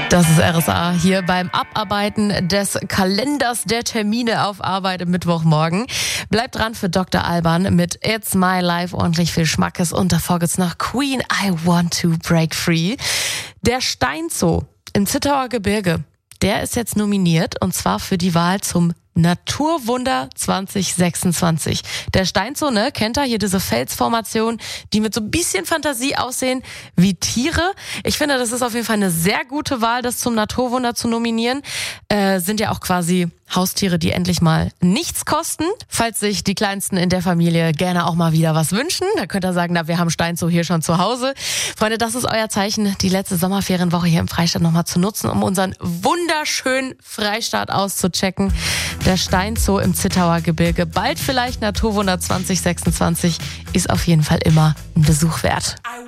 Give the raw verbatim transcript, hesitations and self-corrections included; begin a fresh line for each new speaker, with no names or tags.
Das ist R S A hier beim Abarbeiten des Kalenders der Termine auf Arbeit im Mittwochmorgen. Bleibt dran für Doktor Alban mit It's My Life, ordentlich viel Schmackes. Und davor geht's noch Queen, I Want to Break Free. Der Steinzoo im Zittauer Gebirge, der ist jetzt nominiert und zwar für die Wahl zum Naturwunder zwanzig sechsundzwanzig. Der Steinzoo, ne, kennt ihr hier diese Felsformation, die mit so ein bisschen Fantasie aussehen wie Tiere. Ich finde, das ist auf jeden Fall eine sehr gute Wahl, das zum Naturwunder zu nominieren. Äh, sind ja auch quasi Haustiere, die endlich mal nichts kosten. Falls sich die Kleinsten in der Familie gerne auch mal wieder was wünschen, dann könnt ihr sagen, na, wir haben Steinzoo hier schon zu Hause. Freunde, das ist euer Zeichen, die letzte Sommerferienwoche hier im Freistaat nochmal zu nutzen, um unseren wunderschönen Freistaat auszuchecken. Der Steinzoo im Zittauer Gebirge, bald vielleicht Naturwunder zwanzig sechsundzwanzig, ist auf jeden Fall immer ein Besuch wert.